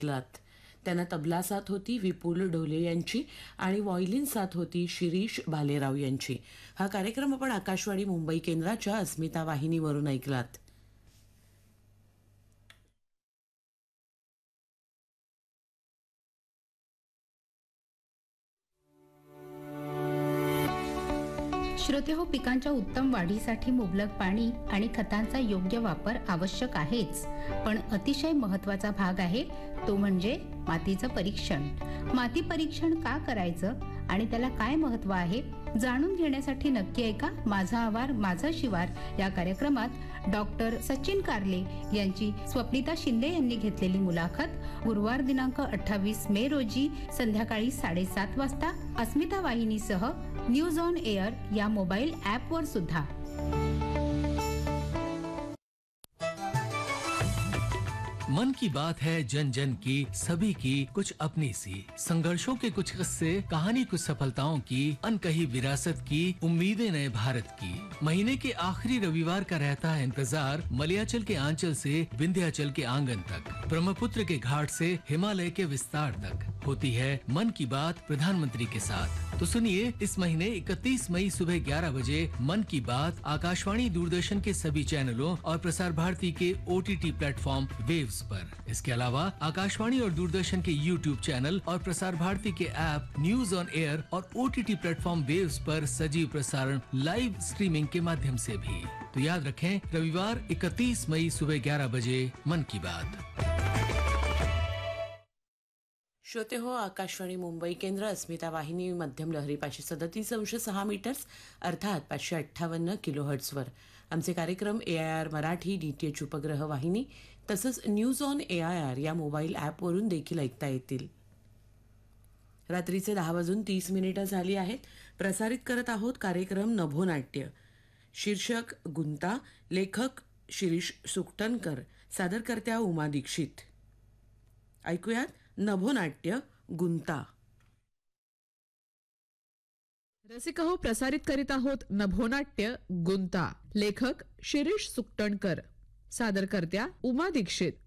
ऐकलात. त्यांना तबला साथ होती विपुल ढोले यांची आणि व्हायोलिन साथ होती शिरीष भालेराव यांची. हा कार्यक्रम आपण आकाशवाणी मुंबई केंद्राच्या अस्मिता वाहिनीवरून ऐकलात. श्रोते हो, पिकांच्या उत्तम वाढीसाठी मुबलक पाणी आणि खतांचा योग्य वापर आवश्यक आहेच, पण अतिशय महत्त्वाचा भाग आहे तो म्हणजे मातीचं परीक्षण. माती परीक्षण का करायचं आणि त्याला काय महत्त्व आहे जाणून घेण्यासाठी नक्की ऐका माझा आवार माझा शिवार या कार्यक्रमात डॉक्टर सचिन कारले यांची स्वप्निता शिंदे यांनी घेतलेली मुलाखत गुरुवार दिनांक 28 मे रोजी संध्याकाळी 7:30 वाजता अस्मिता वाहिनीसह न्यूज ऑन एअर या मोबाईल ॲपवर सुद्धा. मन की बात है जन जन की, सभी की कुछ अपनी सी. संघर्षों के कुछ किस्से, कहानी कुछ सफलताओं की, अनकही विरासत की, उम्मीदें नए भारत की. महीने के आखिरी रविवार का रहता है इंतजार मलयाचल के आंचल से विंध्याचल के आंगन तक, ब्रह्मपुत्र के घाट से हिमालय के विस्तार तक. होती है मन की बात प्रधानमंत्री के साथ. तो सुनिए इस महीने 31 मई सुबह 11 बजे मन की बात आकाशवाणी दूरदर्शन के सभी चैनलों और प्रसार भारती के OTT प्लेटफॉर्म वेव्स पर. इसके अलावा आकाशवाणी और दूरदर्शन के YouTube चैनल और प्रसार भारती के ऐप न्यूज ऑन एयर और OTT प्लेटफॉर्म वेव्स पर सजीव प्रसारण लाइव स्ट्रीमिंग के माध्यम से भी. तो याद रखें रविवार 31 मई सुबह 11 बजे मन की बात. श्रोते हो, आकाशवाणी मुंबई केंद्र अस्मिता वाहिनी मध्यम लहरी 537.6 मीटर्स अर्थात 558 किलोहर्ट्झवर. आमचे कार्यक्रम AIR मराठी DTH उपग्रह वाहिनी तसंच न्यूज ऑन AIR या मोबाईल ॲपवरून देखील ऐकता येतील. रात्रीचे 10:30 झाली आहेत. प्रसारित करत आहोत कार्यक्रम नभोनाट्य. शीर्षक गुंता. लेखक शिरीष सुकटणकर. सादरकर्त्या उमा दीक्षित. ऐकूयात नभोनाट्य गुंता. रसिक हो, प्रसारित करीत आहोत नभोनाट्य गुंता. लेखक शिरीष सुकटणकर. सादरकर्त्या उमा दीक्षित.